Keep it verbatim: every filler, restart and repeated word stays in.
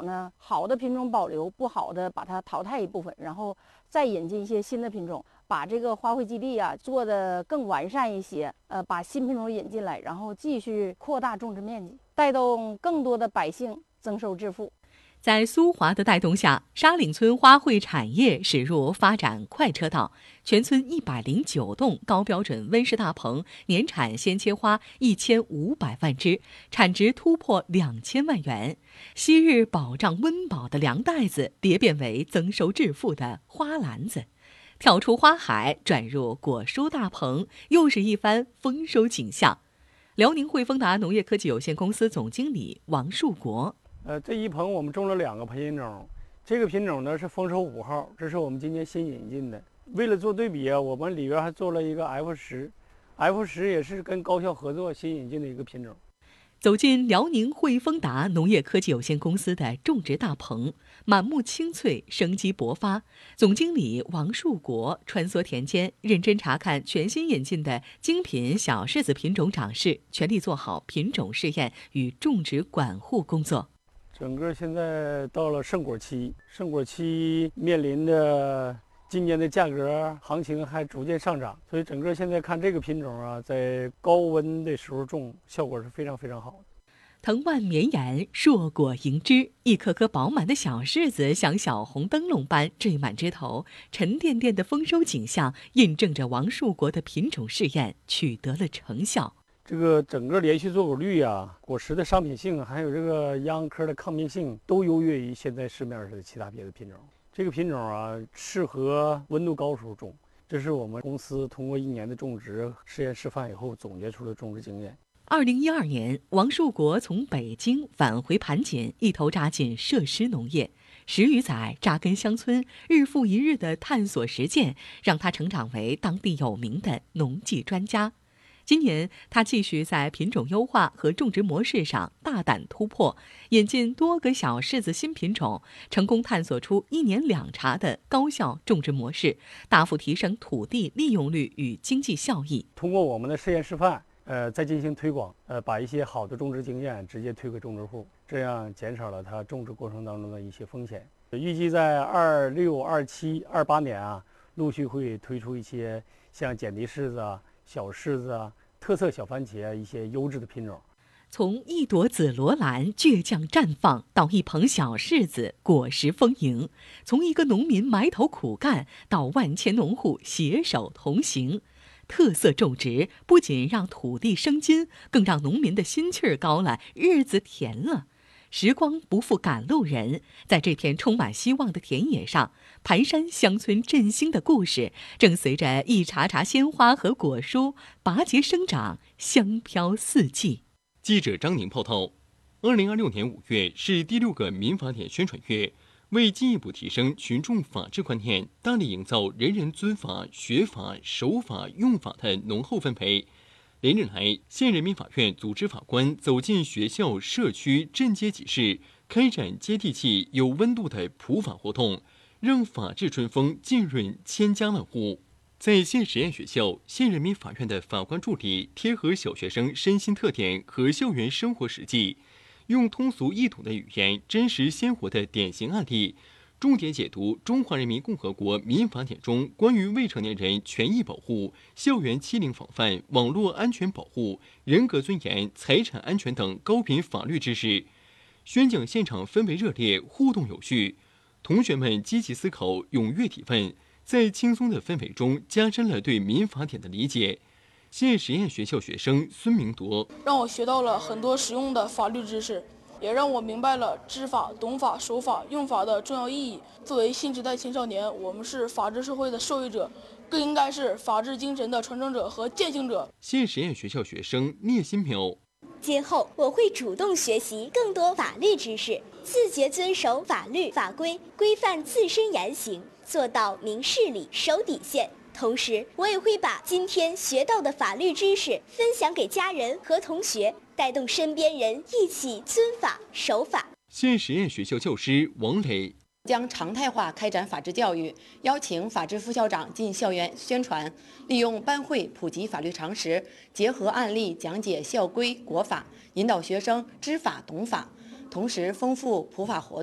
呢，好的品种保留，不好的把它淘汰一部分，然后再引进一些新的品种，把这个花卉基地啊做得更完善一些。呃，把新品种引进来，然后继续扩大种植面积，带动更多的百姓增收致富。 在苏华的带动下，沙岭村花卉产业驶入发展快车道。全村一百零九栋高标准温室大棚，年产鲜切花一千五百万只，产值突破两千万元。昔日保障温饱的粮袋子，蝶变为增收致富的花篮子。跳出花海，转入果蔬大棚，又是一番丰收景象。辽宁汇丰达农业科技有限公司总经理王树国。 呃，这一棚我们种了两个品种，这个品种呢是丰收五号，这是我们今年新引进的。为了做对比啊，我们里边还做了一个 F 十 ，F 十也是跟高校合作新引进的一个品种。 走进辽宁汇丰达农业科技有限公司的种植大棚，满目青翠，生机勃发。总经理王树国穿梭田间，认真查看全新引进的精品小柿子品种长势，全力做好品种试验与种植管护工作。 整个现在到了盛果期，盛果期面临着今年的价格行情还逐渐上涨，所以整个现在看这个品种啊，在高温的时候种效果是非常非常好的。 藤蔓绵延，硕果盈枝，一颗颗饱满的小柿子像小红灯笼般缀满枝头，沉甸甸的丰收景象印证着王树国的品种试验取得了成效。 这个整个连续坐果率啊，果实的商品性，还有这个秧科的抗病性，都优越于现在市面上的其他别的品种。这个品种啊，适合温度高时候种，这是我们公司通过一年的种植实验示范以后总结出的种植经验。 二零一二年，王树国从北京返回盘锦，一头扎进设施农业，十余载扎根乡村，日复一日的探索实践，让他成长为当地有名的农技专家。今年，他继续在品种优化和种植模式上大胆突破，引进多个小柿子新品种，成功探索出一年两茬的高效种植模式，大幅提升土地利用率与经济效益。 通过我们的试验示范，呃，再进行推广，呃，把一些好的种植经验直接推给种植户，这样减少了他种植过程当中的一些风险。预计在二六、二七、二八年啊，陆续会推出一些像碱地柿子啊、小柿子啊、特色小番茄啊一些优质的品种。 从一朵紫罗兰倔强绽放到一棚小柿子果实丰盈，从一个农民埋头苦干到万千农户携手同行。特色种植不仅让土地生金，更让农民的心气儿高了，日子甜了。时光不负赶路人，在这片充满希望的田野上，盘山乡村振兴的故事正随着一茬茬鲜花和果蔬拔节生长，香飘四季。 记者张宁报道，二零二六年五月是第六个民法典宣传月，为进一步提升群众法治观念，大力营造人人遵法、学法、守法、用法的浓厚氛围。连日来，县人民法院组织法官走进学校、社区、镇街集市，开展接地气、有温度的普法活动，让法治春风浸润千家万户。在县实验学校，县人民法院的法官助理贴合小学生身心特点和校园生活实际，用通俗易懂的语言、真实鲜活的典型案例，重点解读《中华人民共和国民法典》中关于未成年人权益保护、校园欺凌防范、网络安全保护、人格尊严、财产安全等高频法律知识。宣讲现场氛围热烈，互动有序，同学们积极思考，踊跃提问，在轻松的氛围中加深了对民法典的理解。县实验学校学生孙明铎让我学到了很多实用的法律知识，也让我明白了知法、懂法、守法、用法的重要意义。作为新时代青少年，我们是法治社会的受益者，更应该是法治精神的传承者和践行者。 县实验学校学生聂新淼， 今后我会主动学习更多法律知识，自觉遵守法律法规，规范自身言行，做到明事理、守底线。同时，我也会把今天学到的法律知识分享给家人和同学，带动身边人一起遵法守法。 县实验学校教师王磊将常态化开展法治教育，邀请法制副校长进校园宣传，利用班会普及法律常识，结合案例讲解校规国法，引导学生知法懂法，同时丰富普法活动。